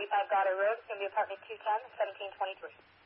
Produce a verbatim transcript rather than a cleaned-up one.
forty-five Goddard Road. It's going to be apartment two ten, seventeen twenty-three.